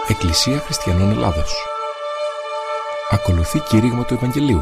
Εκκλησία Χριστιανών Ελλάδος. Ακολουθεί κήρυγμα του Ευαγγελίου.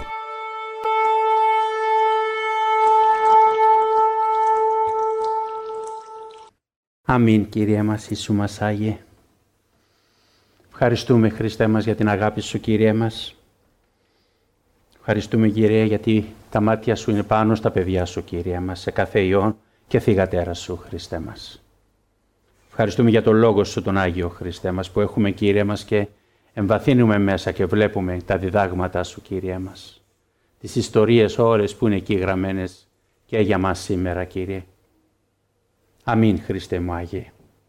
Αμήν, Κύριε μας, Ιησού μας Άγιε. Ευχαριστούμε, Χριστέ μας, για την αγάπη Σου, Κύριε μας. Ευχαριστούμε, Κύριε, γιατί τα μάτια Σου είναι πάνω στα παιδιά Σου, Κύριε μας, σε κάθε ιόν και θυγατέρα Σου, Χριστέ μας. Ευχαριστούμε για το Λόγο Σου, τον Άγιο, Χριστέ μας, που έχουμε, Κύριε μας, και εμβαθύνουμε μέσα και βλέπουμε τα διδάγματα Σου, Κύριε μας. Τις ιστορίες ώρες που είναι εκεί γραμμένες και για μας σήμερα, Κύριε. Αμήν, Χριστέ μου Άγιε.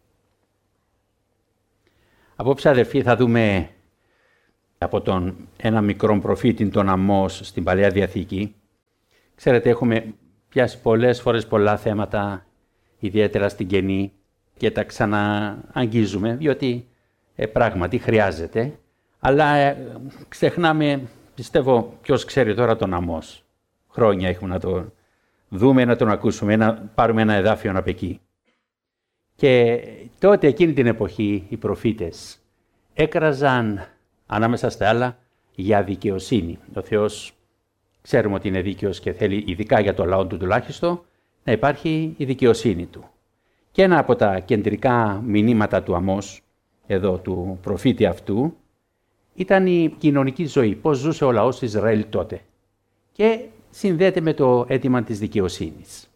Απόψε, αδερφοί, θα δούμε από ένα μικρό προφήτη, τον Αμώς, στην Παλαιά Διαθήκη. Ξέρετε, έχουμε πιάσει πολλές φορές πολλά θέματα, ιδιαίτερα στην Καινή, και τα ξανααγγίζουμε, διότι πράγματι χρειάζεται. Αλλά ξεχνάμε, πιστεύω, ποιος ξέρει τώρα τον Αμώς. Χρόνια έχουμε να το δούμε, να τον ακούσουμε, να πάρουμε ένα εδάφιο από εκεί. Και τότε, εκείνη την εποχή, οι προφήτες έκραζαν ανάμεσα στα άλλα για δικαιοσύνη. Ο Θεός ξέρουμε ότι είναι δίκαιος και θέλει, ειδικά για το λαό του τουλάχιστον, να υπάρχει η δικαιοσύνη του. Και ένα από τα κεντρικά μηνύματα του Αμώς, εδώ του προφήτη αυτού, ήταν η κοινωνική ζωή, πώς ζούσε ο λαός του Ισραήλ τότε. Και συνδέεται με το αίτημα της δικαιοσύνης.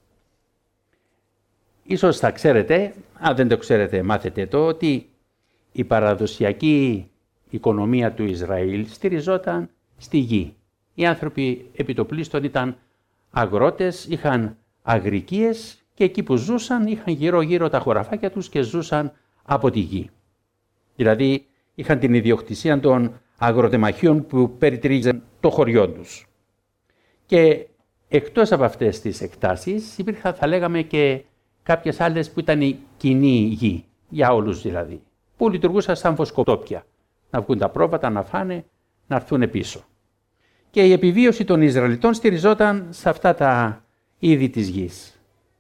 Ίσως θα ξέρετε, αν δεν το ξέρετε μάθετε το, ότι η παραδοσιακή οικονομία του Ισραήλ στηριζόταν στη γη. Οι άνθρωποι επιτοπλίστων ήταν αγρότες, είχαν αγρικίες και εκεί που ζούσαν είχαν γύρω-γύρω τα χωραφάκια τους και ζούσαν από τη γη. Δηλαδή είχαν την ιδιοκτησία των αγροτεμαχίων που περιτρίζαν το χωριό τους. Και εκτός από αυτές τις εκτάσεις υπήρχαν, θα λέγαμε, και κάποιες άλλες που ήταν η κοινή γη, για όλους δηλαδή, που λειτουργούσαν σαν βοσκοτόπια, να βγουν τα πρόβατα, να φάνε, να έρθουν πίσω. Και η επιβίωση των Ισραηλιτών στηριζόταν σε αυτά τα είδη της γης.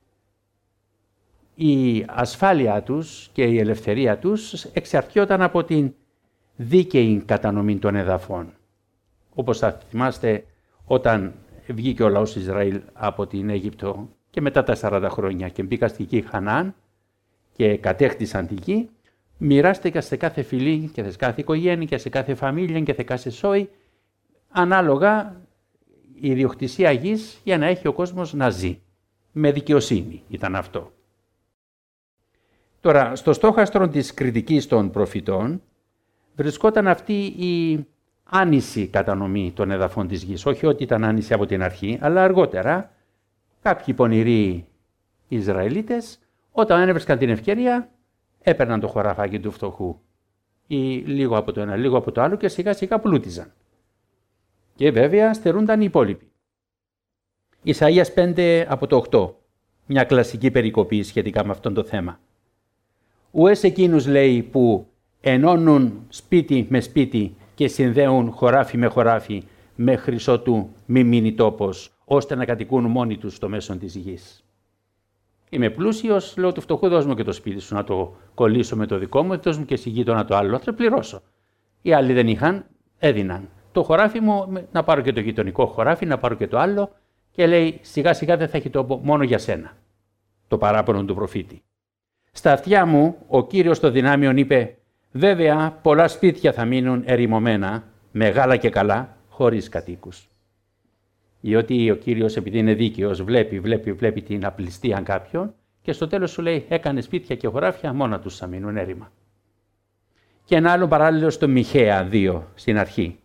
Η ασφάλεια τους και η ελευθερία τους εξαρτιόταν από την δίκαιη κατανομή των εδαφών. Όπως θα θυμάστε, όταν βγήκε ο λαός Ισραήλ από την Αίγυπτο και μετά τα 40 χρόνια και μπήκαν στη γη Χαναάν και κατέκτησαν τη γη, μοιράστηκαν σε κάθε φυλή και σε κάθε οικογένεια και σε κάθε φαμίλια και σε κάθε σόι, ανάλογα η ιδιοκτησία γης, για να έχει ο κόσμος να ζει. Με δικαιοσύνη ήταν αυτό. Τώρα, στο στόχαστρο της κριτικής των προφητών βρισκόταν αυτή η άνηση κατανομή των εδαφών της γης. Όχι ότι ήταν άνηση από την αρχή, αλλά αργότερα κάποιοι πονηροί Ισραηλίτες, όταν έβρισκαν την ευκαιρία, έπαιρναν το χωραφάκι του φτωχού ή λίγο από το ένα, λίγο από το άλλο και σιγά σιγά πλούτιζαν. Και βέβαια στερούνταν οι υπόλοιποι. Ισαΐας 5 από το 8, μια κλασική περικοπή σχετικά με αυτό το θέμα. Ουές εκείνους, λέει, που ενώνουν σπίτι με σπίτι και συνδέουν χωράφι με χωράφι μέχρι ότου μη μείνει τόπος, ώστε να κατοικούν μόνοι τους στο μέσον της γης. Είμαι πλούσιος, λέω του φτωχού, δώσ' μου και το σπίτι σου να το κολλήσω με το δικό μου, δώσ' μου και στη γείτονα το άλλο, θα πληρώσω. Οι άλλοι δεν είχαν, έδιναν. Το χωράφι μου, να πάρω και το γειτονικό χωράφι, να πάρω και το άλλο, και λέει σιγά σιγά δεν θα έχει τόπο μόνο για σένα. Το παράπονο του προφήτη. Στα αυτιά μου ο Κύριος των δυνάμεων είπε, βέβαια πολλά σπίτια θα μείνουν ερημωμένα, μεγάλα και καλά, χωρίς κατοίκους. Διότι ο Κύριος, επειδή είναι δίκαιος, βλέπει την απληστία κάποιον και στο τέλος σου λέει, έκανε σπίτια και χωράφια, μόνα τους θα μείνουν έρημα. Και ένα άλλο παράλληλο στο Μιχαία 2, στην αρχή.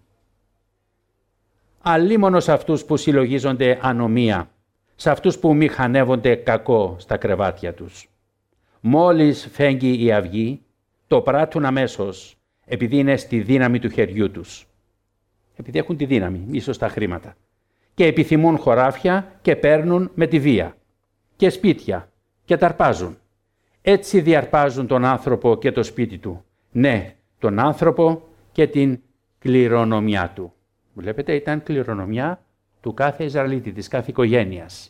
Αλίμονος αυτούς που συλλογίζονται ανομία, σε αυτούς που μηχανεύονται κακό στα κρεβάτια τους. Μόλις φέγγει η αυγή, το πράττουν αμέσως, επειδή είναι στη δύναμη του χεριού τους. Επειδή έχουν τη δύναμη, ίσως τα χρήματα. Και επιθυμούν χωράφια και παίρνουν με τη βία. Και σπίτια και ταρπάζουν. Έτσι διαρπάζουν τον άνθρωπο και το σπίτι του. Ναι, τον άνθρωπο και την κληρονομιά του. Βλέπετε, ήταν κληρονομιά του κάθε Ισραηλίτη, της κάθε οικογένειας.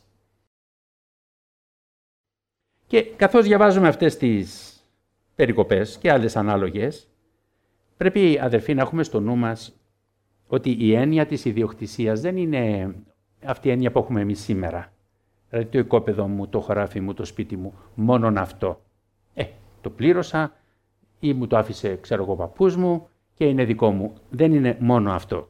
Και καθώς διαβάζουμε αυτές τις περικοπές και άλλες ανάλογες, Πρέπει, αδερφοί, να έχουμε στο νου μας ότι η έννοια της ιδιοκτησίας δεν είναι αυτή η έννοια που έχουμε εμείς σήμερα. Δηλαδή το οικόπεδο μου, το χωράφι μου, το σπίτι μου, μόνον αυτό. Το πλήρωσα ή μου το άφησε, ξέρω εγώ, ο παππούς μου και είναι δικό μου. Δεν είναι μόνο αυτό.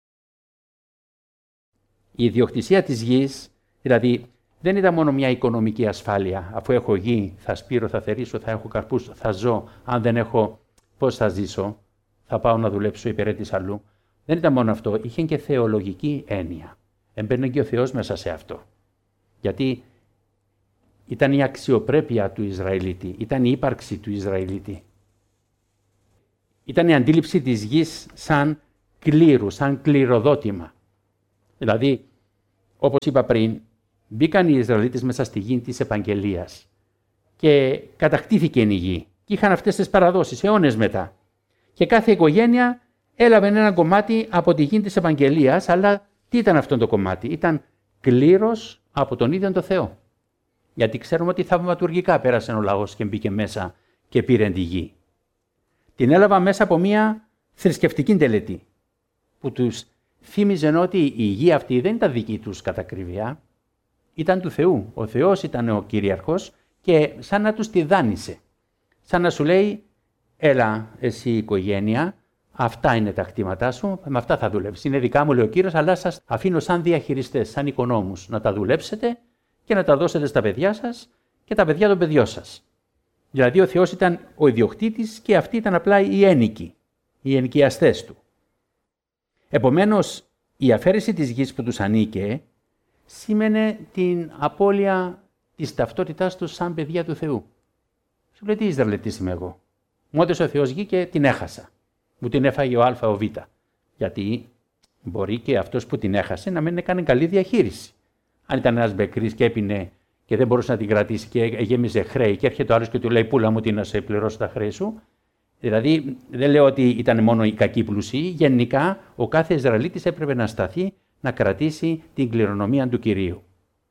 Η ιδιοκτησία της γης, δηλαδή, δεν ήταν μόνο μια οικονομική ασφάλεια. Αφού έχω γη, θα σπείρω, θα θερήσω, θα έχω καρπούς, θα ζω. Αν δεν έχω, πώς θα ζήσω, θα πάω να δουλέψω υπηρέτης αλλού. Δεν ήταν μόνο αυτό, είχε και θεολογική έννοια. Έμπαινε και ο Θεός μέσα σε αυτό. Γιατί ήταν η αξιοπρέπεια του Ισραηλίτη, ήταν η ύπαρξη του Ισραηλίτη. Ήταν η αντίληψη της γης σαν κλήρου, σαν κληροδότημα. Δηλαδή, όπως είπα πριν, μπήκαν οι Ισραηλίτες μέσα στη γη της επαγγελίας και κατακτήθηκε η γη. Και είχαν αυτές τις παραδόσεις αιώνες μετά. Και κάθε οικογένεια έλαβε ένα κομμάτι από τη γη της επαγγελίας, αλλά τι ήταν αυτό το κομμάτι? Ήταν κλήρος από τον ίδιο τον Θεό. Γιατί ξέρουμε ότι θαυματουργικά πέρασε ο λαός και μπήκε μέσα και πήρε τη γη. Την έλαβα μέσα από μια θρησκευτική τελετή, που τους θύμιζε ότι η γη αυτή δεν ήταν δική τους κατά ακρίβεια, ήταν του Θεού. Ο Θεός ήταν ο κυρίαρχος και σαν να τους τη δάνεισε. Σαν να σου λέει, έλα εσύ η οικογένεια, αυτά είναι τα κτήματά σου, με αυτά θα δουλεύεις. Είναι δικά μου, λέει ο Κύριος, αλλά σας αφήνω σαν διαχειριστές, σαν οικονόμους, να τα δουλέψετε και να τα δώσετε στα παιδιά σας και τα παιδιά των παιδιών σας. Δηλαδή ο Θεός ήταν ο ιδιοκτήτης και αυτοί ήταν απλά οι ένοικοι, οι ενοικιαστές του. Επομένως, η αφαίρεση της γης που τους ανήκε σήμαινε την απώλεια της ταυτότητάς τους σαν παιδιά του Θεού. Σου λέει, τι Ισραηλιτής είμαι εγώ? Μου έδωσε ο Θεός γη και την έχασα. Μου την έφαγε ο Α, ο Β. Γιατί μπορεί και αυτός που την έχασε να μην έκανε καλή διαχείριση. Αν ήταν ένας μπεκρής και έπινε και δεν μπορούσε να την κρατήσει και γέμιζε χρέη και έρχεται ο άλλος και του λέει, πούλα μου, τι να σε πληρώσω τα χρέη σου. Δηλαδή, δεν λέω ότι ήταν μόνο οι κακοί πλουσίοι. Γενικά, ο κάθε Ισραηλίτης έπρεπε να σταθεί να κρατήσει την κληρονομία του Κυρίου.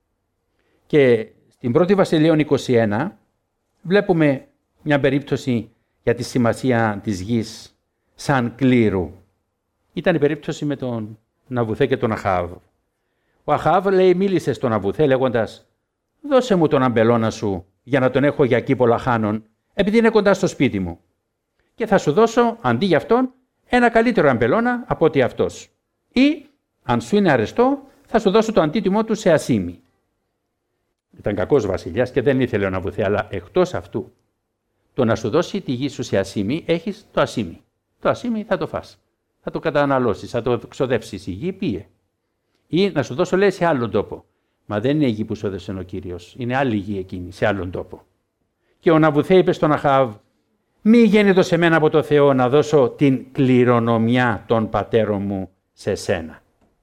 Και στην 1η Βασιλείων 21 βλέπουμε μια περίπτωση για τη σημασία της γης σαν κλήρου. Ήταν η περίπτωση με τον Ναβουθέ και τον Αχάβ. Ο Αχάβ, λέει, μίλησε στον Ναβουθέ λέγοντας, δώσε μου τον αμπελώνα σου για να τον έχω για κήπο λαχάνων, επειδή είναι κοντά στο σπίτι μου. Και θα σου δώσω, αντί για αυτόν, ένα καλύτερο αμπελώνα από ότι αυτός. Ή, αν σου είναι αρεστό, θα σου δώσω το αντίτιμό του σε ασίμι. Ήταν κακός βασιλιάς και δεν ήθελε ο Ναβουθέ, αλλά εκτός αυτού, το να σου δώσει τη γη σου σε ασίμι, έχεις το ασίμι. Το ασίμι θα το φας. Θα το καταναλώσεις, θα το ξοδεύσεις. Η γη πήγε. Ή να σου δώσω, λέει, σε άλλον τόπο. Μα δεν είναι η γη που σου έδωσε ο Κύριος. Είναι άλλη γη εκείνη, σε άλλον τόπο. Και ο Ναβουθέ είπε στον Αχάβ, μη γέννητο σε μένα από το Θεό να δώσω την κληρονομιά των πατέρων μου σε σένα.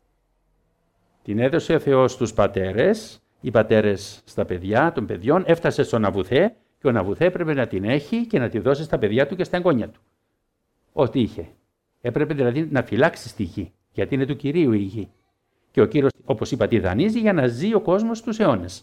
Την έδωσε ο Θεός στους πατέρες, οι πατέρες στα παιδιά των παιδιών, έφτασε στον Ναβουθέ και ο Ναβουθέ έπρεπε να την έχει και να τη δώσει στα παιδιά του και στα εγγόνια του. Ό,τι είχε. Έπρεπε δηλαδή να φυλάξει τη γη, γιατί είναι του Κυρίου η γη. Και ο Κύριος, όπως είπα, τη δανείζει για να ζει ο κόσμος στους αιώνες.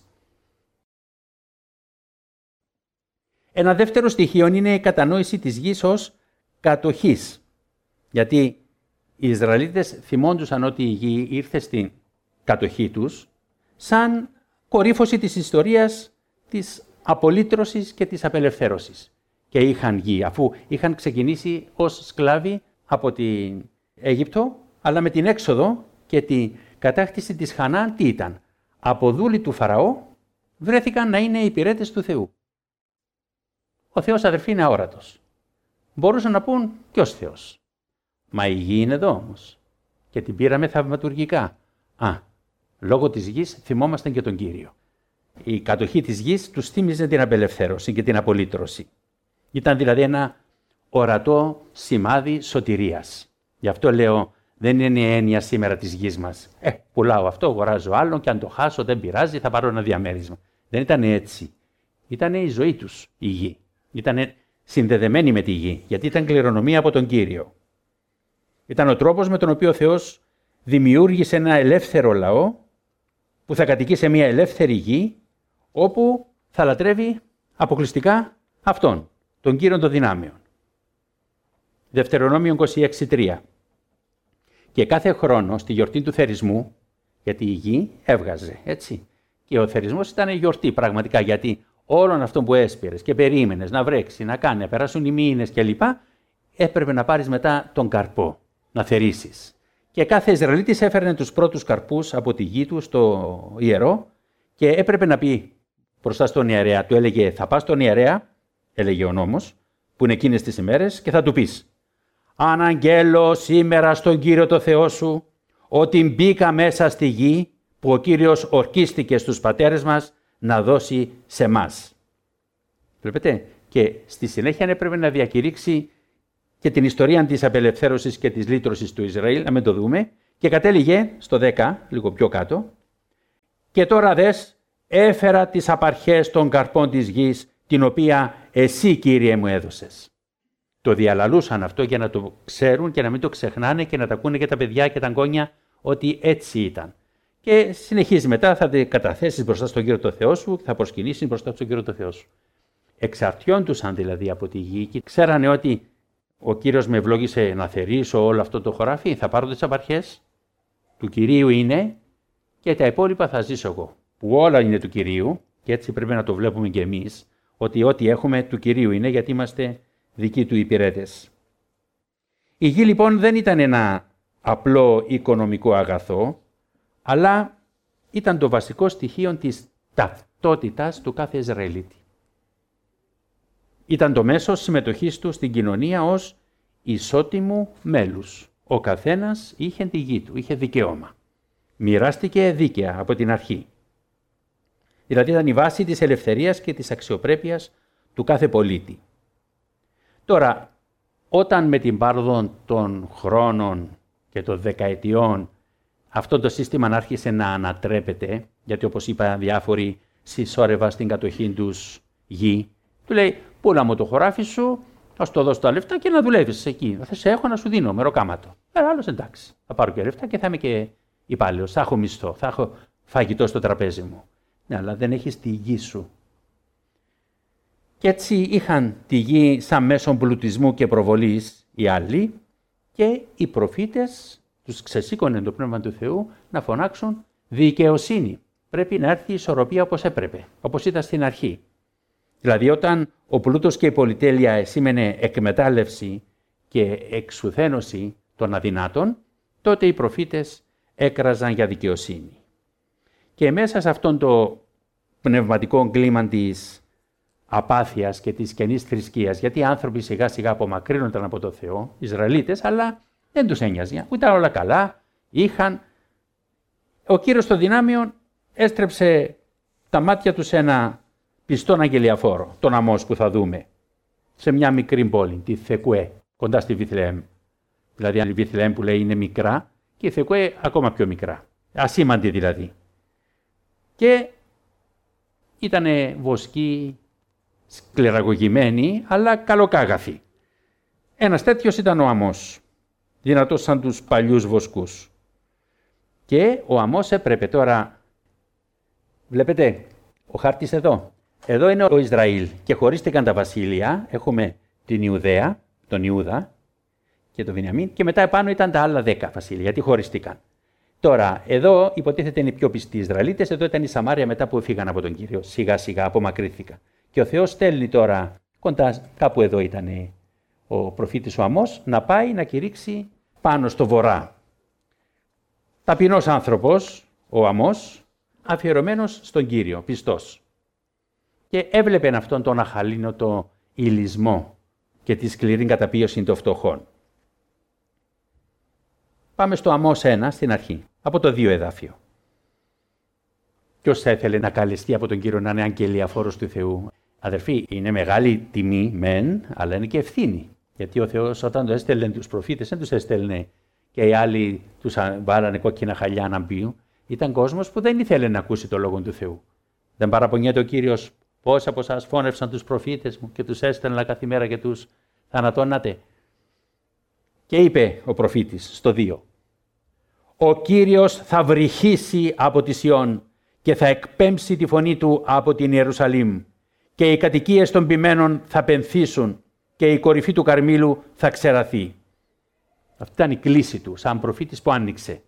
Ένα δεύτερο στοιχείο είναι η κατανόηση της γης ως κατοχής. Γιατί οι Ισραηλίτες θυμόντουσαν ότι η γη ήρθε στην κατοχή τους σαν κορύφωση της ιστορίας της απολύτρωσης και της απελευθέρωσης. Και είχαν γη, αφού είχαν ξεκινήσει ως σκλάβοι από την Αίγυπτο, αλλά με την έξοδο και την κατάκτηση της Χανάν τι ήταν? Από δούλοι του Φαραώ βρέθηκαν να είναι υπηρέτες του Θεού. Ο Θεός, αδερφοί, είναι αόρατος. Μπορούσαν να πούν ποιος Θεός? Μα η γη είναι εδώ όμως. Και την πήραμε θαυματουργικά. Λόγω της γης θυμόμασταν και τον Κύριο. Η κατοχή της γης τους θύμιζε την απελευθέρωση και την απολύτρωση. Ήταν δηλαδή ένα ορατό σημάδι σωτηρίας. Γι' αυτό λέω, δεν είναι η έννοια σήμερα της γης μας. Πουλάω αυτό, αγοράζω άλλον και αν το χάσω δεν πειράζει, θα πάρω ένα διαμέρισμα. Δεν ήταν έτσι. Ήταν η ζωή τους η γη. Ήταν συνδεδεμένη με τη γη, γιατί ήταν κληρονομία από τον Κύριο. Ήταν ο τρόπος με τον οποίο ο Θεός δημιούργησε ένα ελεύθερο λαό που θα κατοικεί σε μια ελεύθερη γη, όπου θα λατρεύει αποκλειστικά Αυτόν, τον Κύριο των δυνάμεων. Δευτερονόμιο 26:3. Και κάθε χρόνο στη γιορτή του θερισμού, γιατί η γη έβγαζε, έτσι. Και ο θερισμός ήταν γιορτή πραγματικά, γιατί όλων αυτών που έσπηρες και περίμενες να βρέξει, να κάνει, να περάσουν οι μήνες κλπ. Έπρεπε να πάρεις μετά τον καρπό, να θερίσεις. Και κάθε Ισραηλίτης έφερνε τους πρώτους καρπούς από τη γη του στο ιερό και έπρεπε να πει μπροστά στον ιερέα. Του έλεγε: θα πας στον ιερέα, έλεγε ο νόμος, που είναι εκείνες τις ημέρες, και θα του πεις: αναγγέλω σήμερα στον Κύριο το Θεό σου ότι μπήκα μέσα στη γη που ο Κύριος ορκίστηκε στους πατέρες μας να δώσει σε μας. Βλέπετε, και στη συνέχεια έπρεπε να διακηρύξει και την ιστορία της απελευθέρωσης και της λύτρωσης του Ισραήλ, να μην το δούμε, και κατέληγε στο 10, λίγο πιο κάτω. Και τώρα δες, έφερα τις απαρχές των καρπών της γης, την οποία εσύ, Κύριε, μου έδωσες. Το διαλαλούσαν αυτό για να το ξέρουν και να μην το ξεχνάνε και να τα ακούνε και τα παιδιά και τα εγγόνια ότι έτσι ήταν. Και συνεχίζει μετά, θα te καταθέσεις μπροστά στον Κύριο το Θεό σου και θα προσκυνήσεις μπροστά στον Κύριο το Θεό σου. Εξαρτιόντουσαν δηλαδή από τη γη και ξέρανε ότι ο Κύριος με ευλόγησε να θερήσω όλο αυτό το χωράφι, θα πάρω τις απαρχές, του Κυρίου είναι και τα υπόλοιπα θα ζήσω εγώ. Που όλα είναι του Κυρίου και έτσι πρέπει να το βλέπουμε και εμείς, ότι ό,τι έχουμε του Κυρίου είναι, γιατί είμαστε δικοί του υπηρέτες. Η γη λοιπόν δεν ήταν ένα απλό οικονομικό αγαθό, αλλά ήταν το βασικό στοιχείο της ταυτότητας του κάθε Ισραηλίτη. Ήταν το μέσο συμμετοχής του στην κοινωνία ως ισότιμου μέλους. Ο καθένας είχε τη γη του, είχε δικαίωμα. Μοιράστηκε δίκαια από την αρχή. Δηλαδή ήταν η βάση της ελευθερίας και της αξιοπρέπειας του κάθε πολίτη. Τώρα, όταν με την πάροδο των χρόνων και των δεκαετιών αυτό το σύστημα άρχισε να ανατρέπεται, γιατί όπως είπα διάφοροι συσσόρευαν στην κατοχή τους γη, του λέει: πούλα μου το χωράφι σου, θα σου το δώσω τα λεφτά και να δουλεύεις εκεί. Θα σε έχω να σου δίνω μεροκάματο. Άλλος εντάξει, θα πάρω και λεφτά και θα είμαι και υπάλληλος, θα έχω μισθό, θα έχω φαγητό στο τραπέζι μου. Ναι, αλλά δεν έχεις τη γη σου. Και έτσι είχαν τη γη σαν μέσον πλουτισμού και προβολής οι άλλοι και οι προφήτες τους ξεσήκωνε το Πνεύμα του Θεού να φωνάξουν δικαιοσύνη. Πρέπει να έρθει η ισορροπία όπως έπρεπε, όπως ήταν στην αρχή. Δηλαδή όταν ο πλούτος και η πολυτέλεια σήμαινε εκμετάλλευση και εξουθένωση των αδυνάτων, τότε οι προφήτες έκραζαν για δικαιοσύνη. Και μέσα σε αυτόν το πνευματικό κλίμα της απάθειας και της κενής θρησκείας, γιατί οι άνθρωποι σιγά σιγά απομακρύνονταν από το Θεό, Ισραηλίτες, αλλά δεν τους ένοιαζε, ήταν όλα καλά, ο Κύριος των δυνάμεων έστρεψε τα μάτια του σε ένα πιστόν αγγελιαφόρο, τον Αμώς που θα δούμε, σε μια μικρή πόλη, τη Θεκουέ, κοντά στη Βιθλεέμ. Δηλαδή η Βιθλεέμ που λέει είναι μικρά και η Θεκουέ ακόμα πιο μικρά, ασήμαντη δηλαδή. Και ήτανε βοσκοί, σκληραγωγημένοι, αλλά καλοκάγαθοι. Ένας τέτοιος ήταν ο Αμώς, δυνατός σαν τους παλιούς βοσκούς. Και ο Αμώς έπρεπε τώρα, βλέπετε, ο χάρτης εδώ. Εδώ είναι ο Ισραήλ και χωρίστηκαν τα βασίλεια. Έχουμε την Ιουδαία, τον Ιούδα και τον Βενιαμίν και μετά επάνω ήταν τα άλλα 10 βασίλεια, γιατί χωριστήκαν. Τώρα, εδώ υποτίθεται είναι οι πιο πιστοί Ισραηλίτες, εδώ ήταν η Σαμάρια μετά που φύγαν από τον Κύριο, σιγά σιγά απομακρύθηκαν. Και ο Θεός στέλνει τώρα, κοντά κάπου εδώ ήταν ο προφήτης ο Αμώς, να πάει να κηρύξει πάνω στο βορρά. Ταπεινός άνθρωπος, ο Αμώς, αφιερωμένος στον Κύριο, πιστός. Και έβλεπε αυτόν τον αχαλήνοτο ηλισμό και τη σκληρή καταπίωση των φτωχών. Πάμε στο Αμώς 1 στην αρχή, από το 2 εδάφιο. Ποιος θα ήθελε να καλεστεί από τον Κύριο να είναι αγγελιαφόρος του Θεού? Αδερφοί, είναι μεγάλη τιμή μεν, αλλά είναι και ευθύνη. Γιατί ο Θεός όταν του έστελνε τους προφήτες, δεν τους έστελνε και οι άλλοι τους βάλανε κόκκινα χαλιά να μπει. Ήταν κόσμος που δεν ήθελε να ακούσει το λόγο του Θεού. Δεν παραπονιέται ο Κύριος: πόσοι από εσάς φώνευσαν τους προφήτες μου και τους έστελνα κάθε μέρα και τους θανατώνατε? Και είπε ο προφήτης στο 2: ο Κύριος θα βρυχήσει από τη Σιών και θα εκπέμψει τη φωνή του από την Ιερουσαλήμ και οι κατοικίες των ποιμένων θα πενθήσουν και η κορυφή του Καρμήλου θα ξεραθεί. Αυτή ήταν η κλίση του, σαν προφήτης που άνοιξε.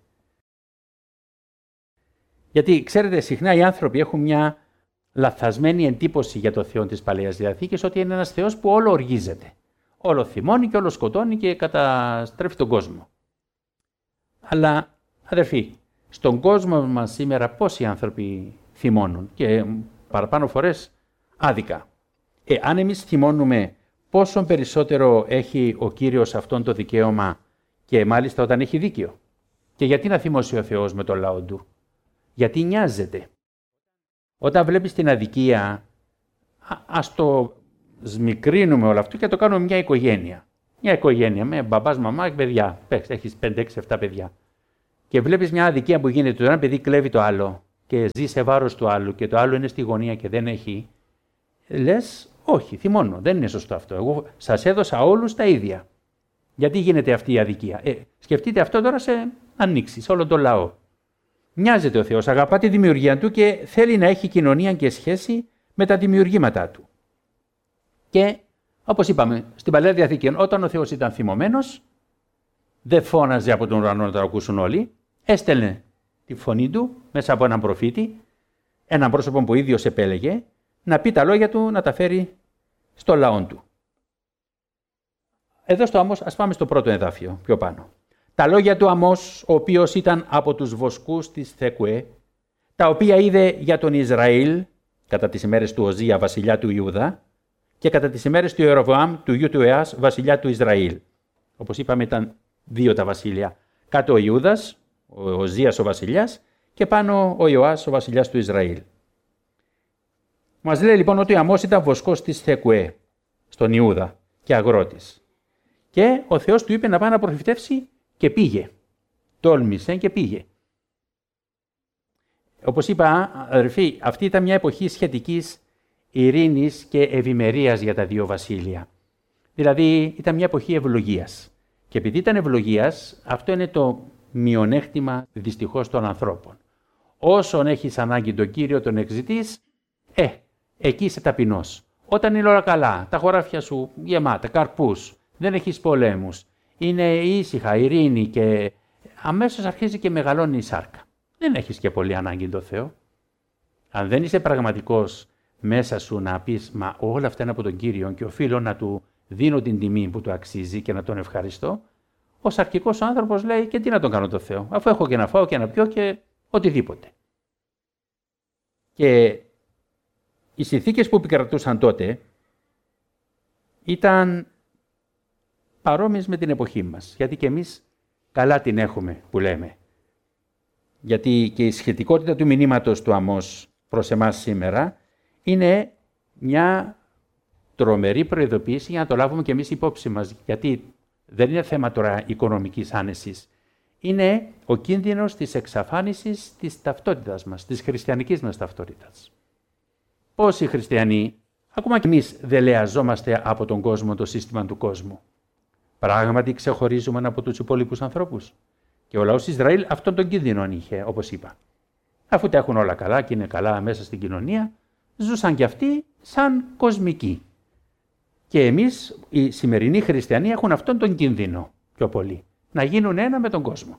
Γιατί, ξέρετε, συχνά οι άνθρωποι έχουν μια λαθασμένη εντύπωση για το Θεό της Παλαιάς Διαθήκης, ότι είναι ένας Θεός που όλο οργίζεται. Όλο θυμώνει και όλο σκοτώνει και καταστρέφει τον κόσμο. Αλλά, αδερφοί, στον κόσμο μας σήμερα πόσοι άνθρωποι θυμώνουν και παραπάνω φορές άδικα. Αν εμείς θυμώνουμε, πόσο περισσότερο έχει ο Κύριος αυτόν το δικαίωμα και μάλιστα όταν έχει δίκαιο. Και γιατί να θυμώσει ο Θεός με τον λαό του? Γιατί νοιάζεται. Όταν βλέπεις την αδικία, ας το σμικρύνουμε όλο αυτό και το κάνουμε μια οικογένεια. Μια οικογένεια με μπαμπάς, μαμά και παιδιά. Έχεις 5, 6, 7 παιδιά. Και βλέπεις μια αδικία που γίνεται. Το ένα παιδί κλέβει το άλλο και ζει σε βάρος του άλλου και το άλλο είναι στη γωνία και δεν έχει. Λες, όχι, θυμώνω. Δεν είναι σωστό αυτό. Εγώ σας έδωσα όλους τα ίδια. Γιατί γίνεται αυτή η αδικία? Σκεφτείτε αυτό τώρα σε ανοίξει, σε όλο τον λαό. Μοιάζεται ο Θεός, αγαπά τη δημιουργία του και θέλει να έχει κοινωνία και σχέση με τα δημιουργήματά του. Και όπως είπαμε, στην Παλαιά Διαθήκη, όταν ο Θεός ήταν θυμωμένος, δεν φώναζε από τον ουρανό να το ακούσουν όλοι, έστελνε τη φωνή του μέσα από έναν προφήτη, έναν πρόσωπο που ο ίδιος επέλεγε, να πει τα λόγια του, να τα φέρει στο λαό του. Εδώ στο Αμώς, ας πάμε στο πρώτο εδάφιο, πιο πάνω. Τα λόγια του Αμώς, ο οποίος ήταν από τους βοσκούς της Θεκουέ, τα οποία είδε για τον Ισραήλ κατά τις ημέρες του Οζία, βασιλιά του Ιούδα, και κατά τις ημέρες του Ιεροβοάμ, του γιου του Εάς, βασιλιά του Ισραήλ. Όπως είπαμε, ήταν 2 τα βασίλεια. Κάτω ο Ιούδας, ο Οζίας ο βασιλιάς, και πάνω ο Ιωάς ο βασιλιάς του Ισραήλ. Μας λέει λοιπόν ότι ο Αμώς ήταν βοσκός της Θεκουέ, στον Ιούδα, και αγρότης. Και ο Θεός του είπε να πάει να προφητεύσει και πήγε. Τόλμησε και πήγε. Όπως είπα, αδερφοί, αυτή ήταν μια εποχή σχετικής ειρήνης και ευημερίας για τα 2 βασίλεια. Δηλαδή ήταν μια εποχή ευλογίας. Και επειδή ήταν ευλογίας, αυτό είναι το μειονέκτημα δυστυχώς των ανθρώπων. Όσον έχεις ανάγκη τον Κύριο, τον εξητής, εκεί είσαι ταπεινός. Όταν είναι όλα καλά, τα χωράφια σου γεμάτα, καρπούς, δεν έχεις πολέμους, είναι ήσυχα, ειρήνη και αμέσως αρχίζει και μεγαλώνει η σάρκα. Δεν έχεις και πολύ ανάγκη τον Θεό. Αν δεν είσαι πραγματικός μέσα σου να πεις, μα όλα αυτά είναι από τον Κύριο και οφείλω να του δίνω την τιμή που του αξίζει και να τον ευχαριστώ, ο σαρκικός άνθρωπος λέει, και τι να τον κάνω τον Θεό, αφού έχω και να φάω και να πιω και οτιδήποτε. Και οι συνθήκες που επικρατούσαν τότε ήταν παρόμοιες με την εποχή μας, γιατί και εμείς καλά την έχουμε που λέμε. Γιατί και η σχετικότητα του μηνύματος του Αμώς προς εμάς σήμερα είναι μια τρομερή προειδοποίηση για να το λάβουμε και εμείς υπόψη μας. Γιατί δεν είναι θέμα τώρα οικονομικής άνεσης. Είναι ο κίνδυνος της εξαφάνισης της ταυτότητας μας, της χριστιανικής μας ταυτότητας. Πόσοι χριστιανοί, ακόμα και εμείς, δελεαζόμαστε από τον κόσμο, το σύστημα του κόσμου. Πράγματι ξεχωρίζουμε από τους υπόλοιπους ανθρώπους. Και ο λαός Ισραήλ αυτόν τον κίνδυνο είχε, όπως είπα. Αφού τα έχουν όλα καλά και είναι καλά μέσα στην κοινωνία, ζούσαν κι αυτοί σαν κοσμικοί. Και εμείς, οι σημερινοί χριστιανοί, έχουν αυτόν τον κίνδυνο πιο πολύ. Να γίνουν ένα με τον κόσμο.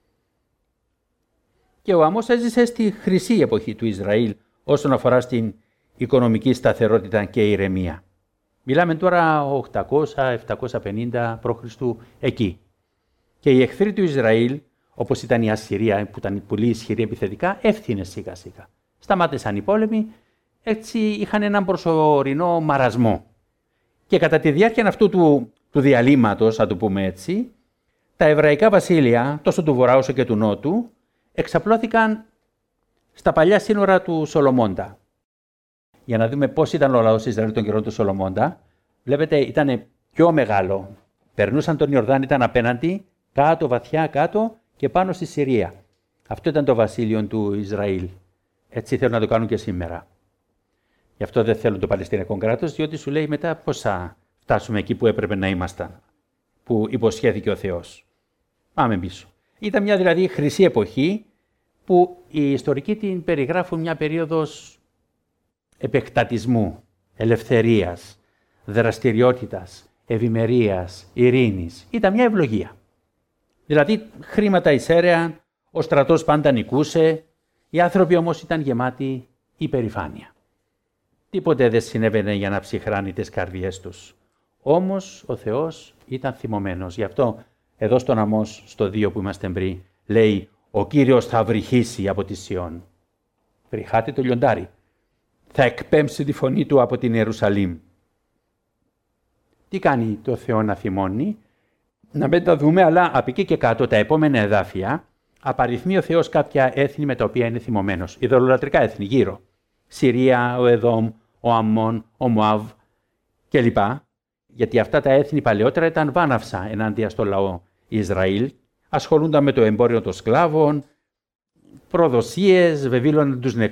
Και ο Αμώς έζησε στη χρυσή εποχή του Ισραήλ όσον αφορά στην οικονομική σταθερότητα και ηρεμία. Μιλάμε τώρα 800-750 π.Χ. εκεί. Και οι εχθροί του Ισραήλ, όπως ήταν η Ασσυρία που ήταν πολύ ισχυρή επιθετικά, έφθινε σιγά σιγά. Σταμάτησαν οι πόλεμοι, έτσι είχαν έναν προσωρινό μαρασμό. Και κατά τη διάρκεια αυτού του διαλύματος, να το πούμε έτσι, τα εβραϊκά βασίλεια, τόσο του Βορρά όσο και του Νότου, εξαπλώθηκαν στα παλιά σύνορα του Σολομώντα. Για να δούμε πώς ήταν ο λαός Ισραήλ των καιρών του Σολομώντα, βλέπετε ήταν πιο μεγάλο. Περνούσαν τον Ιορδάνη, ήταν απέναντι, κάτω, βαθιά κάτω και πάνω στη Συρία. Αυτό ήταν το βασίλειο του Ισραήλ. Έτσι θέλουν να το κάνουν και σήμερα. Γι' αυτό δεν θέλουν το Παλαιστινιακό κράτος, διότι σου λέει μετά πώς θα φτάσουμε εκεί που έπρεπε να ήμασταν, που υποσχέθηκε ο Θεός. Πάμε πίσω. Ήταν μια δηλαδή χρυσή εποχή που οι ιστορικοί την περιγράφουν μια περίοδος επεκτατισμού, ελευθερίας, δραστηριότητας, ευημερίας, ειρήνης. Ήταν μια ευλογία. Δηλαδή χρήματα εισέρεαν, ο στρατός πάντα νικούσε, οι άνθρωποι όμως ήταν γεμάτοι υπερηφάνεια. Τίποτε δεν συνέβαινε για να ψυχράνει τις καρδιές τους. Όμως ο Θεός ήταν θυμωμένος. Γι' αυτό εδώ στον Αμώς, στο 2 που είμαστε πριν, λέει «Ο Κύριος θα βρυχήσει από τη Σιών». Βρυχάται το λιοντάρι. Θα εκπέμψει τη φωνή του από την Ιερουσαλήμ. Τι κάνει το Θεό να θυμώνει? Να μην τα δούμε, αλλά από εκεί και κάτω τα επόμενα εδάφια απαριθμεί ο Θεός κάποια έθνη με τα οποία είναι θυμωμένος. Ιδωλολατρικά έθνη γύρω. Συρία, ο Εδόμ, ο Αμμών, ο Μωάβ κλπ. Γιατί αυτά τα έθνη παλαιότερα ήταν βάναυσα ενάντια στο λαό Ισραήλ. Ασχολούνταν με το εμπόριο των σκλάβων, προδοσίες, βεβήλωναν τους νεκρούς.